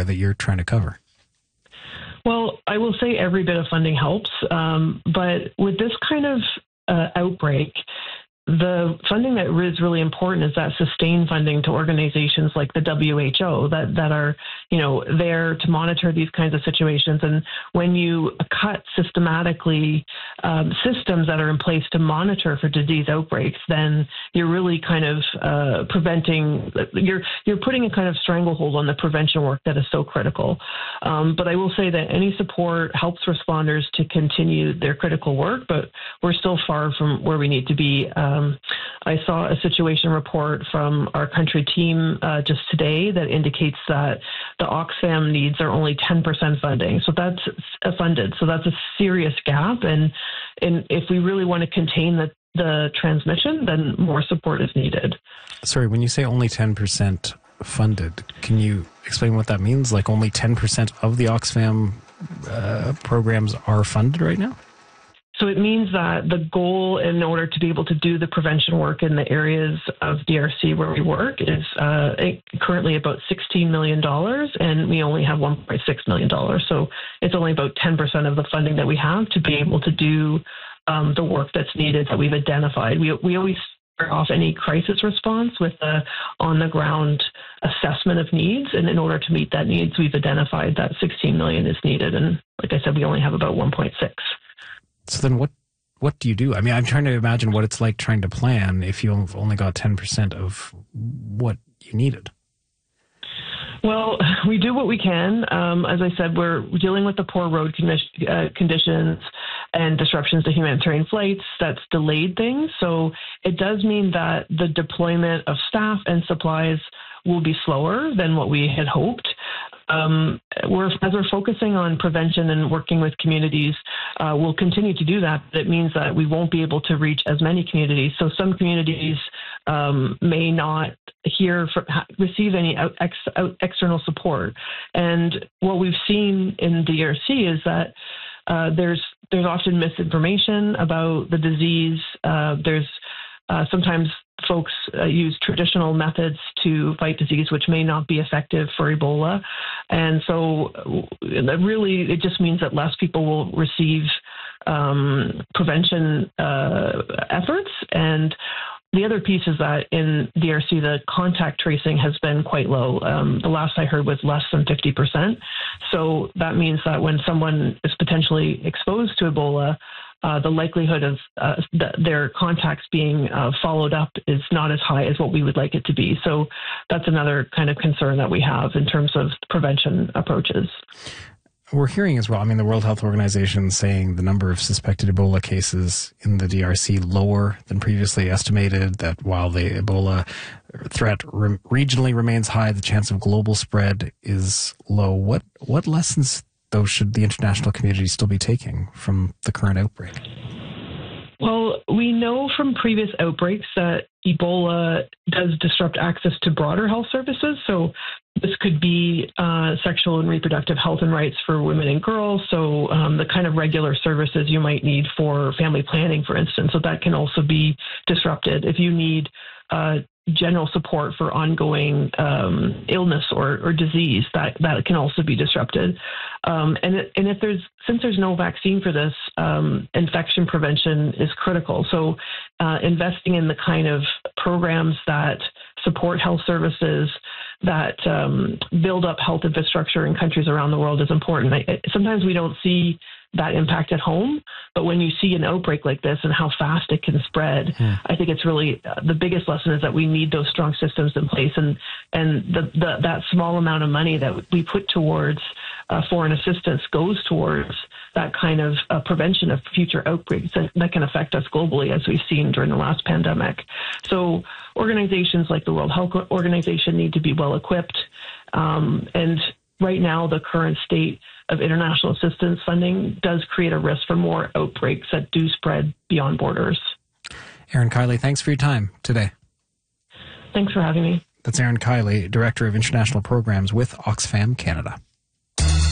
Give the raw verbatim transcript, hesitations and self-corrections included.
area that you're trying to cover? Well, I will say every bit of funding helps, um, but with this kind of uh, outbreak, the funding that is really important is that sustained funding to organizations like the W H O that, that are, you know, there to monitor these kinds of situations. And when you cut systematically um, systems that are in place to monitor for disease outbreaks, then you're really kind of uh, preventing, you're you're putting a kind of stranglehold on the prevention work that is so critical. Um, but I will say that any support helps responders to continue their critical work, but we're still far from where we need to be. Um, Um, I saw a situation report from our country team uh, just today that indicates that the Oxfam needs are only ten percent funding. So that's uh, funded. So that's a serious gap. And, and if we really want to contain the, the transmission, then more support is needed. Sorry, when you say only ten percent funded, can you explain what that means? Like only ten percent of the Oxfam uh, programs are funded right now? So it means that the goal in order to be able to do the prevention work in the areas of D R C where we work is uh, currently about sixteen million dollars, and we only have one point six million dollars. So it's only about ten percent of the funding that we have to be able to do um, the work that's needed that we've identified. We, we always start off any crisis response with a on-the-ground assessment of needs, and in order to meet that needs, we've identified that sixteen million dollars is needed. And like I said, we only have about one point six. So then what what do you do? I mean, I'm trying to imagine what it's like trying to plan if you've only got ten percent of what you needed. Well, we do what we can. Um, as I said, we're dealing with the poor road condi- uh, conditions and disruptions to humanitarian flights. That's delayed things. So it does mean that the deployment of staff and supplies will be slower than what we had hoped. Um, we're, as we're focusing on prevention and working with communities, uh, we'll continue to do that. But it means that we won't be able to reach as many communities. So some communities um, may not hear from, receive any out, ex, out, external support. And what we've seen in D R C is that uh, there's there's often misinformation about the disease. Uh, there's uh, sometimes folks uh, use traditional methods to fight disease, which may not be effective for Ebola. And so uh, really, it just means that less people will receive um, prevention uh, efforts. And the other piece is that in D R C, the contact tracing has been quite low. Um, the last I heard was less than fifty percent. So that means that when someone is potentially exposed to Ebola, Uh, the likelihood of uh, th- their contacts being uh, followed up is not as high as what we would like it to be. So that's another kind of concern that we have in terms of prevention approaches. We're hearing as well, I mean, the World Health Organization saying the number of suspected Ebola cases in the D R C lower than previously estimated, that while the Ebola threat re- regionally remains high, the chance of global spread is low. What, what lessons though should the international community still be taking from the current outbreak? Well, we know from previous outbreaks that Ebola does disrupt access to broader health services. So this could be uh, sexual and reproductive health and rights for women and girls. So um, the kind of regular services you might need for family planning, for instance. So that can also be disrupted. If you need uh, general support for ongoing um, illness or, or disease, that, that can also be disrupted. Um, and, it, and if there's, since there's no vaccine for this, um, infection prevention is critical. So uh, investing in the kind of programs that support health services, that um, build up health infrastructure in countries around the world is important. I, sometimes we don't see that impact at home, but when you see an outbreak like this and how fast it can spread, yeah. I think it's really uh, the biggest lesson is that we need those strong systems in place, and and the, the that small amount of money that we put towards uh, foreign assistance goes towards that kind of uh, prevention of future outbreaks that, that can affect us globally, as we've seen during the last pandemic. So organizations like the World Health Organization need to be well equipped, um, and right now the current state of international assistance funding does create a risk for more outbreaks that do spread beyond borders. Erin Kiley, thanks for your time today. Thanks for having me. That's Erin Kiley, Director of International Programs with Oxfam Canada.